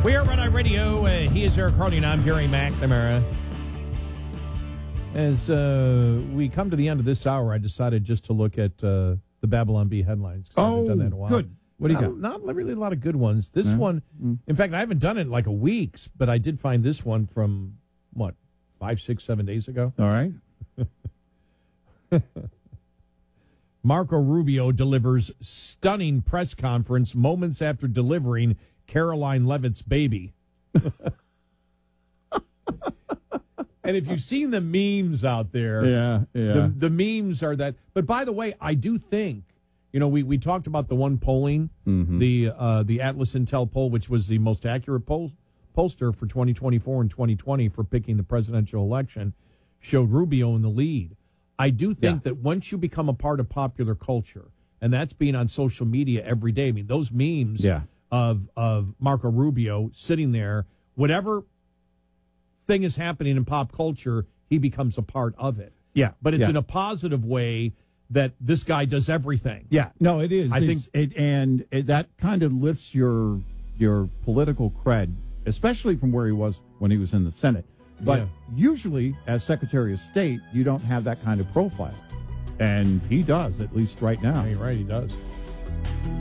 We are Red Eye Radio. He is Eric Hardy, and I'm Gary McNamara. As we come to the end of this hour, I decided just to look at the Babylon Bee headlines. I haven't done that in a while. Good. What do you got? Not really a lot of good ones. This one, in fact, I haven't done it in like a week, but I did find this one from, 5, 6, 7 days ago? All right. Marco Rubio delivers stunning press conference moments after delivering Caroline Leavitt's baby. And if you've seen the memes out there, the memes are that. But by the way, I do think, we talked about the one polling, the Atlas Intel poll, which was the most accurate pollster for 2024 and 2020 for picking the presidential election, showed Rubio in the lead. I do think that once you become a part of popular culture, and that's being on social media every day, I mean, those memes of Marco Rubio sitting there, whatever thing is happening in pop culture, he becomes a part of it. Yeah. But it's in a positive way that this guy does everything. Yeah. No, it is. I think that kind of lifts your political cred, especially from where he was when he was in the Senate. But usually, as Secretary of State, you don't have that kind of profile. And he does, at least right now. You're right, he does.